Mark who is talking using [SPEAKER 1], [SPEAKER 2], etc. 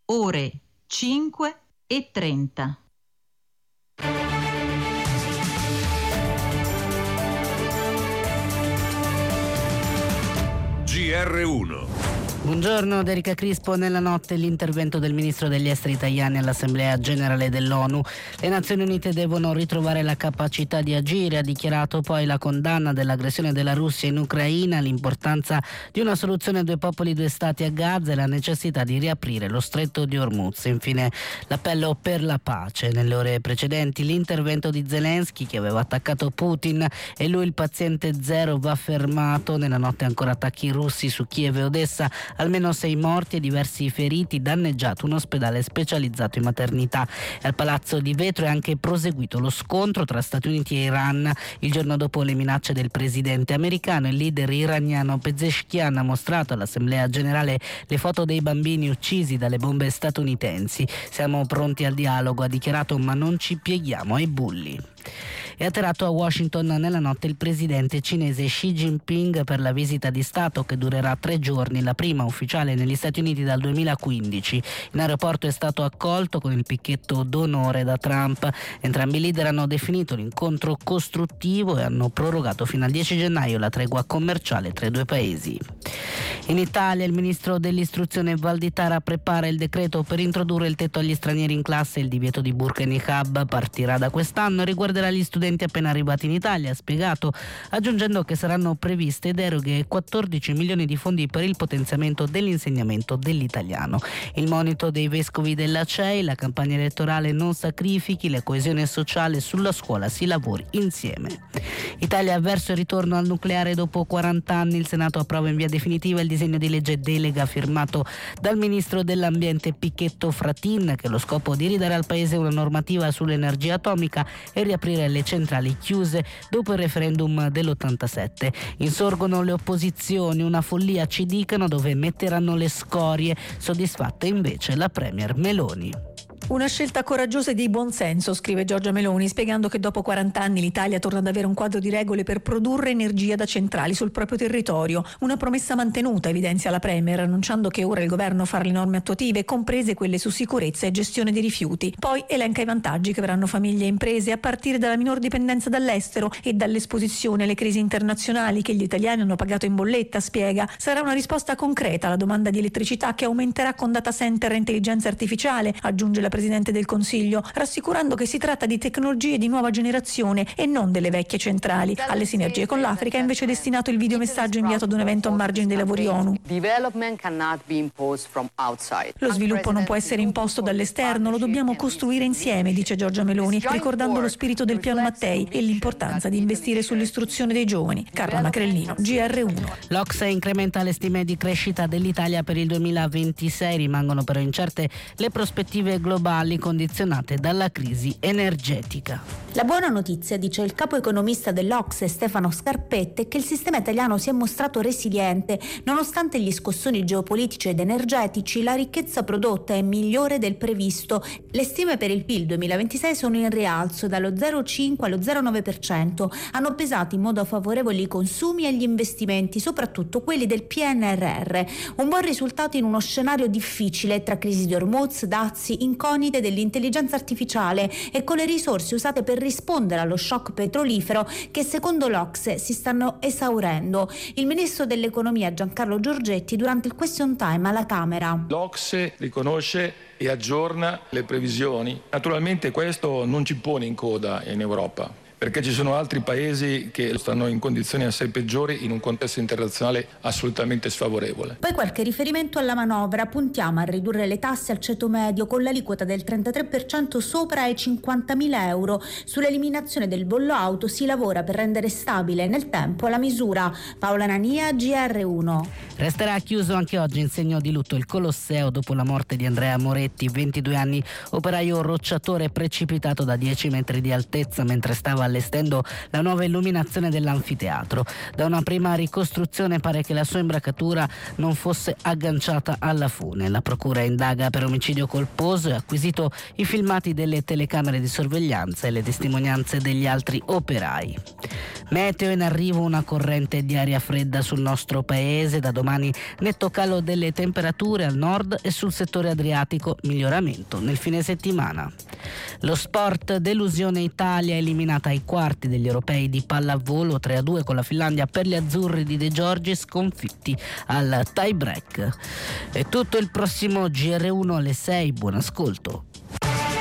[SPEAKER 1] ore 5:30.
[SPEAKER 2] GR1.
[SPEAKER 3] Buongiorno, da Erika Crispo. Nella notte l'intervento del ministro degli esteri italiani all'Assemblea generale dell'ONU. Le Nazioni Unite devono ritrovare la capacità di agire. Ha dichiarato poi la condanna dell'aggressione della Russia in Ucraina, l'importanza di una soluzione a due popoli, due stati a Gaza e la necessità di riaprire lo stretto di Hormuz. Infine l'appello per la pace. Nelle ore precedenti l'intervento di Zelensky, che aveva attaccato Putin, e lui il paziente zero, va fermato. Nella notte ancora attacchi russi su Kiev e Odessa, almeno 6 morti e diversi feriti, danneggiato un ospedale specializzato in maternità. E al Palazzo di Vetro è anche proseguito lo scontro tra Stati Uniti e Iran. Il giorno dopo le minacce del presidente americano, il leader iraniano Pezeshkian ha mostrato all'Assemblea generale le foto dei bambini uccisi dalle bombe statunitensi. Siamo pronti al dialogo, ha dichiarato, ma non ci pieghiamo ai bulli. È atterrato a Washington nella notte il presidente cinese Xi Jinping per la visita di Stato che durerà 3 giorni, la prima ufficiale negli Stati Uniti dal 2015. In aeroporto è stato accolto con il picchetto d'onore da Trump. Entrambi i leader hanno definito l'incontro costruttivo e hanno prorogato fino al 10 gennaio la tregua commerciale tra i due paesi. In Italia il ministro dell'istruzione Valditara prepara il decreto per introdurre il tetto agli stranieri in classe e il divieto di burqa e niqab. Partirà da quest'anno e riguarderà gli studenti appena arrivati in Italia, ha spiegato, aggiungendo che saranno previste deroghe e 14 milioni di fondi per il potenziamento dell'insegnamento dell'italiano. Il monito dei vescovi della CEI, la campagna elettorale non sacrifichi la coesione sociale, sulla scuola si lavori insieme. Italia verso il ritorno al nucleare dopo 40 anni, il Senato approva in via definitiva il disegno di legge delega firmato dal ministro dell'ambiente Picchetto Fratin, che ha lo scopo di ridare al paese una normativa sull'energia atomica e riaprire le centrali chiuse dopo il referendum dell'87. Insorgono le opposizioni, una follia ci dicono, dove metteranno le scorie, soddisfatta invece la premier Meloni.
[SPEAKER 4] Una scelta coraggiosa e di buonsenso, scrive Giorgia Meloni, spiegando che dopo 40 anni l'Italia torna ad avere un quadro di regole per produrre energia da centrali sul proprio territorio. Una promessa mantenuta, evidenzia la Premier, annunciando che ora il governo farà le norme attuative, comprese quelle su sicurezza e gestione dei rifiuti. Poi elenca i vantaggi che avranno famiglie e imprese, a partire dalla minor dipendenza dall'estero e dall'esposizione alle crisi internazionali che gli italiani hanno pagato in bolletta, spiega. Sarà una risposta concreta alla domanda di elettricità che aumenterà con data center e intelligenza artificiale, aggiunge la Presidente del Consiglio, rassicurando che si tratta di tecnologie di nuova generazione e non delle vecchie centrali. Alle sinergie con l'Africa è invece destinato il videomessaggio inviato ad un evento a margine dei lavori ONU. Lo sviluppo non può essere imposto dall'esterno, lo dobbiamo costruire insieme, dice Giorgia Meloni, ricordando lo spirito del Piano Mattei e l'importanza di investire sull'istruzione dei giovani. Carla Macrellino, GR1.
[SPEAKER 3] L'Ocse incrementa le stime di crescita dell'Italia per il 2026, rimangono però incerte le prospettive globali condizionate dalla crisi energetica.
[SPEAKER 5] La buona notizia, dice il capo economista dell'Ocse Stefano Scarpetta, è che il sistema italiano si è mostrato resiliente. Nonostante gli scossoni geopolitici ed energetici, la ricchezza prodotta è migliore del previsto. Le stime per il PIL 2026 sono in rialzo dallo 0,5 allo 0,9%. Hanno pesato in modo favorevole i consumi e gli investimenti, soprattutto quelli del PNRR. Un buon risultato in uno scenario difficile tra crisi di Hormuz, dazi, incognite dell'intelligenza artificiale e con le risorse usate per rispondere allo shock petrolifero che secondo l'Ocse si stanno esaurendo. Il ministro dell'economia Giancarlo Giorgetti durante il question time alla Camera.
[SPEAKER 6] L'Ocse riconosce e aggiorna le previsioni. Naturalmente questo non ci pone in coda in Europa, perché ci sono altri paesi che stanno in condizioni assai peggiori in un contesto internazionale assolutamente sfavorevole.
[SPEAKER 5] Poi qualche riferimento alla manovra: puntiamo a ridurre le tasse al ceto medio con l'aliquota del 33% sopra i 50.000 euro. Sull'eliminazione del bollo auto si lavora per rendere stabile nel tempo la misura. Paola Nania, GR1.
[SPEAKER 3] Resterà chiuso anche oggi in segno di lutto il Colosseo dopo la morte di Andrea Moretti, 22 anni, operaio rocciatore precipitato da 10 metri di altezza mentre stava allestendo la nuova illuminazione dell'anfiteatro. Da una prima ricostruzione pare che la sua imbracatura non fosse agganciata alla fune. La procura indaga per omicidio colposo e ha acquisito i filmati delle telecamere di sorveglianza e le testimonianze degli altri operai. Meteo: in arrivo una corrente di aria fredda sul nostro paese. Da domani netto calo delle temperature al nord e sul settore adriatico, miglioramento nel fine settimana. Lo sport: delusione Italia, eliminata ai quarti degli europei di pallavolo 3-2 con la Finlandia per gli azzurri di De Giorgi, sconfitti al tie break. È tutto, il prossimo GR1 alle 6. Buon ascolto.